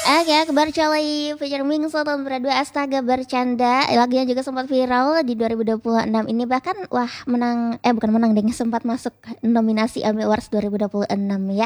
Oke, kabar Charlie featuring Mingso tahun berdua astaga bercanda. Lagunya juga sempat viral di 2026 ini, bahkan wah menang bukan menang deh, sempat masuk nominasi AMI Awards 2026 ya.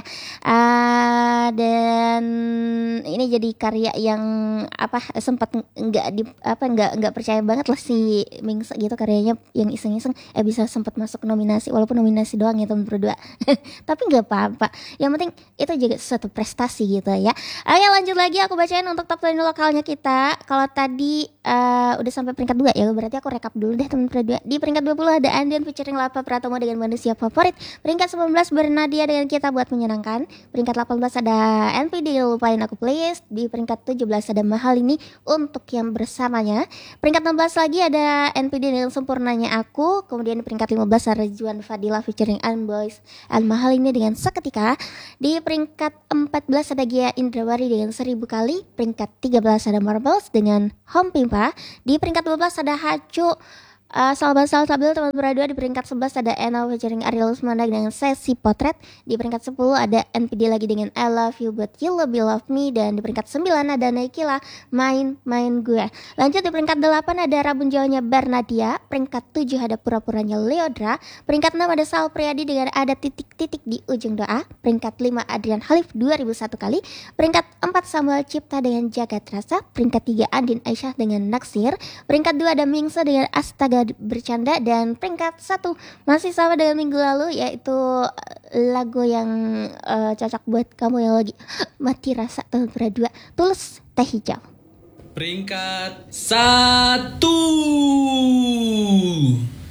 Dan ini jadi karya yang sempat nggak di nggak percaya banget lah si Mingso gitu, karyanya yang iseng-iseng bisa sempat masuk nominasi, walaupun nominasi doang ya tahun berdua. Tapi nggak apa-apa. Yang penting itu juga suatu prestasi gitu ya. Oke, lanjut lagi aku bacain untuk top 20 lokalnya kita. Kalau tadi udah sampai peringkat 2 ya, berarti aku rekap dulu deh teman-teman. Di peringkat 20 ada Andian featuring Lapa Pratomo dengan Manusia Favorit. Peringkat 19 Bernadia dengan Kita Buat Menyenangkan. Peringkat 18 ada NPD Lupain Aku Please. Di peringkat 17 ada Mahal Ini Untuk Yang Bersamanya. Peringkat 16 lagi ada NPD dengan Sempurnanya Aku. Kemudian di peringkat 15 ada Juan Fadila featuring Unboys and Mahal Ini dengan Seketika. Di peringkat 14 ada Gia Indrawari dengan 1000 Kali. Peringkat 13 ada Marbles dengan Home Pimpa. Di peringkat 12 ada Hacu Salbal Salsabil teman berdua. Di peringkat 11 ada Ena featuring Ariel Usmana dengan Sesi Potret. Di peringkat 10 ada NPD lagi dengan I Love You But You Lebih Love Me. Dan di peringkat 9 ada Naikila Main Gue. Lanjut di peringkat 8 ada Rabun Jawanya Bernadia. Peringkat 7 ada Pura-Puranya Leodra. Peringkat 6 ada Sal Priadi dengan Ada Titik-Titik di Ujung Doa. Peringkat 5 Adrian Halif 2001 Kali. Peringkat 4 Samuel Cipta dengan Jagat Rasa. Peringkat 3 Andin Aisyah dengan Naksir. Peringkat 2 ada Mingse dengan Astaga Bercanda. Dan peringkat 1 masih sama dengan minggu lalu, yaitu lagu yang cocok buat kamu yang lagi mati rasa tahun berdua, Tulus Teh Hijau. Peringkat 1.